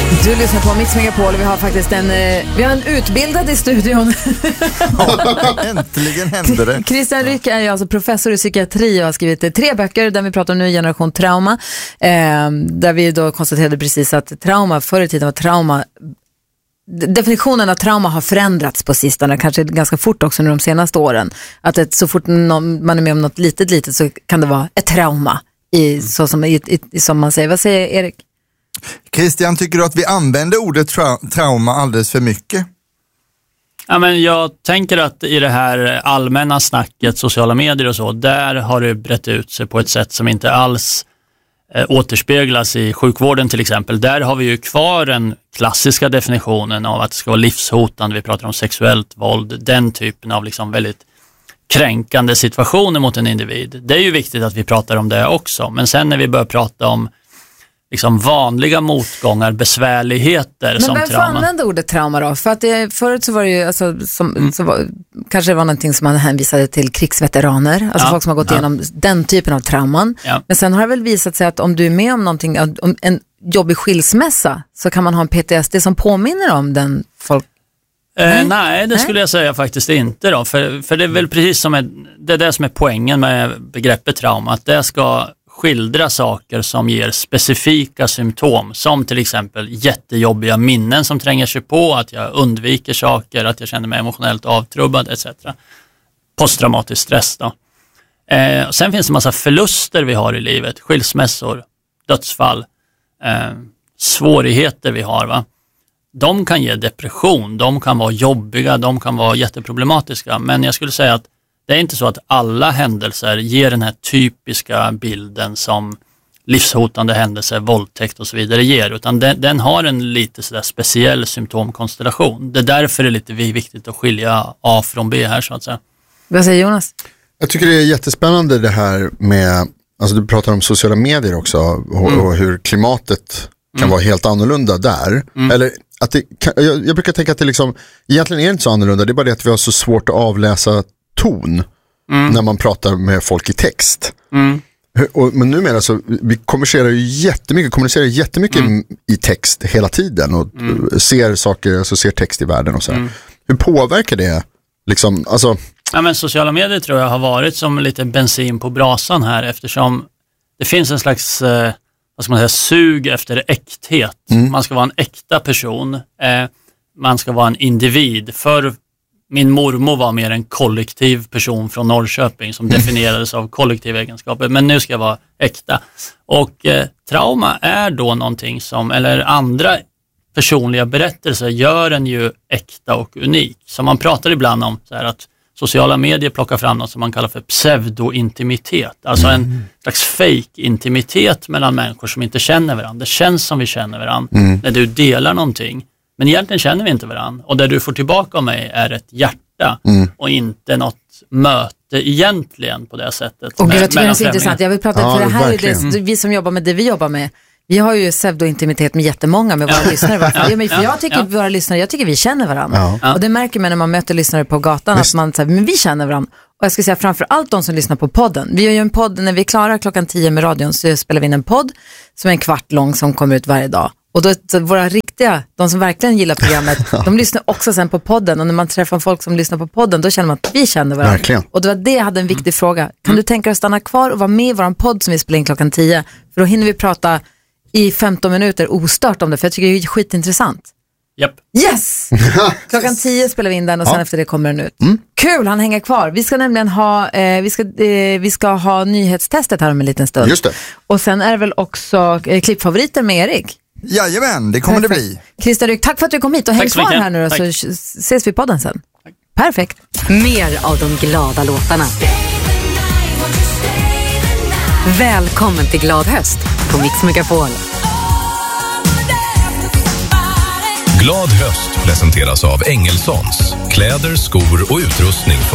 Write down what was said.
Du lyssnar på Mix Megapol och vi har faktiskt en utbildad i studion. Äntligen händer det. Christian Ryck är ju alltså professor i psykiatri och har skrivit 3 böcker där vi pratar om ny generation trauma. Där vi då konstaterade precis att trauma, förr i tiden var trauma, definitionen av trauma har förändrats på sistone, kanske ganska fort också under de senaste åren. Att så fort man är med om något litet så kan det vara ett trauma. Som man säger. Vad säger Erik? Christian, tycker du att vi använder ordet trauma alldeles för mycket? Ja, men jag tänker att i det här allmänna snacket, sociala medier och så, där har det brett ut sig på ett sätt som inte alls återspeglas i sjukvården till exempel. Där har vi ju kvar den klassiska definitionen av att det ska vara livshotande. Vi pratar om sexuellt våld, den typen av liksom väldigt kränkande situationer mot en individ. Det är ju viktigt att vi pratar om det också. Men sen när vi börjar prata om liksom vanliga motgångar, besvärligheter som trauma. Men varför använda ordet trauma då? För att förut så var det ju kanske det var någonting som man hänvisade till krigsveteraner, alltså folk som har gått igenom den typen av trauman. Ja. Men sen har det väl visat sig att om du är med om någonting, om en jobbig skilsmässa, så kan man ha en PTSD som påminner om den folk. Nej, det skulle jag säga faktiskt inte då. För det är väl precis som det är det som är poängen med begreppet trauma, att det ska skildra saker som ger specifika symptom, som till exempel jättejobbiga minnen som tränger sig på, att jag undviker saker, att jag känner mig emotionellt avtrubbad etc. Posttraumatisk stress då. Sen finns det en massa förluster vi har i livet, skilsmässor, dödsfall, svårigheter vi har, va. De kan ge depression, de kan vara jobbiga, de kan vara jätteproblematiska, men jag skulle säga att det är inte så att alla händelser ger den här typiska bilden som livshotande händelser, våldtäkt och så vidare ger, utan den har en lite sådär speciell symptomkonstellation. Det är därför det är lite viktigt att skilja A från B här så att säga. Vad säger Jonas? Jag tycker det är jättespännande det här med, alltså du pratar om sociala medier också och hur klimatet kan vara helt annorlunda där. Eller att jag brukar tänka att det liksom, egentligen är det inte så annorlunda, det är bara det att vi har så svårt att avläsa ton när man pratar med folk i text. Men numera så vi kommunicerar jättemycket i text hela tiden och ser saker, alltså ser text i världen och så här. Hur påverkar det liksom, alltså? Ja, men sociala medier tror jag har varit som lite bensin på brasan här, eftersom det finns en slags vad ska man säga, sug efter äkthet. Man ska vara en äkta person. Man ska vara en individ. För min mormor var mer en kollektiv person från Norrköping som definierades av kollektiva egenskaper. Men nu ska jag vara äkta. Och trauma är då någonting som, eller andra personliga berättelser gör en ju äkta och unik. Så man pratar ibland om så här att sociala medier plockar fram något som man kallar för pseudo-intimitet. Alltså en slags fake-intimitet mellan människor som inte känner varandra. Det känns som vi känner varandra när du delar någonting. Men egentligen känner vi inte varandra. Och det du får tillbaka av mig är ett hjärta och inte något möte egentligen på det sättet. Och jag tycker det är så intressant. Jag vill prata för det här är det, vi som jobbar med det vi jobbar med. Vi har ju pseudo-intimitet med jättemånga med våra lyssnare. För jag tycker våra lyssnare, jag tycker vi känner varandra. Och det märker man när man möter lyssnare på gatan att man säger, men vi känner varandra. Och jag ska säga framför allt de som lyssnar på podden. Vi gör ju en podd, när vi är klara 10:00 med radion så spelar vi in en podd som är 1/4 lång som kommer ut varje dag. Och då våra riktiga, de som verkligen gillar programmet, de lyssnar också sen på podden. Och när man träffar folk som lyssnar på podden, då känner man att vi känner varandra. Verkligen. Och det var det jag hade en viktig fråga. Kan du tänka dig att stanna kvar och vara med i vår podd som vi spelar in 10:00? För då hinner vi prata i 15 minuter ostört om det, för jag tycker det är skitintressant. Yep. Yes! 10:00 spelar vi in den och sen efter det kommer den ut. Kul, han hänger kvar. Vi ska nämligen ha vi ska ha nyhetstestet här om en liten stund. Just det. Och sen är det väl också klippfavoriter med Erik. Jajamän, det kommer det bli. Christian Ryck, tack för att du kom hit och häng kvar här nu då, så ses vi på podden sen. Tack. Perfekt. Mer av de glada låtarna. Välkommen till Glad höst på Mix Megapol. Glad höst presenteras av Engelsons. Kläder, skor och utrustning för